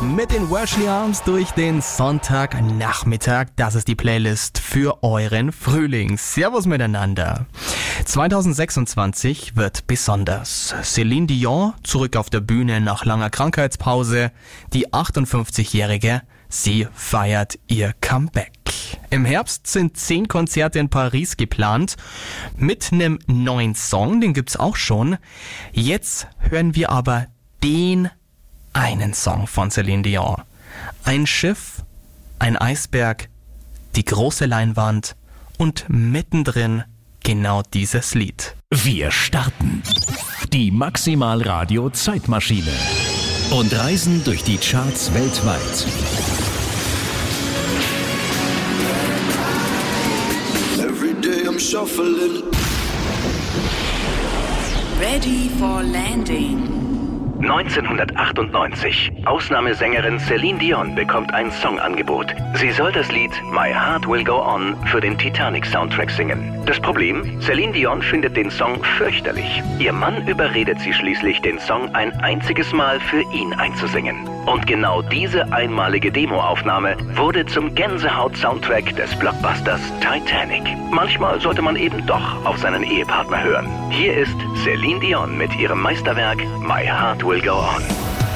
Mit den Worshly Arms durch den Sonntagnachmittag. Das ist die Playlist für euren Frühling. Servus miteinander. 2026 wird besonders. Celine Dion zurück auf der Bühne nach langer Krankheitspause. Die 58-Jährige, sie feiert ihr Comeback. Im Herbst sind 10 Konzerte in Paris geplant. Mit einem neuen Song, den gibt's auch schon. Jetzt hören wir aber den einen Song von Celine Dion. Ein Schiff, ein Eisberg, die große Leinwand und mittendrin genau dieses Lied. Wir starten die Maximal Radio Zeitmaschine und reisen durch die Charts weltweit. Every day I'm shuffling. Ready for landing. 1998. Ausnahmesängerin Celine Dion bekommt ein Songangebot. Sie soll das Lied My Heart Will Go On für den Titanic-Soundtrack singen. Das Problem? Celine Dion findet den Song fürchterlich. Ihr Mann überredet sie schließlich, den Song ein einziges Mal für ihn einzusingen. Und genau diese einmalige Demoaufnahme wurde zum Gänsehaut-Soundtrack des Blockbusters Titanic. Manchmal sollte man eben doch auf seinen Ehepartner hören. Hier ist Celine Dion mit ihrem Meisterwerk My Heart Will Go On.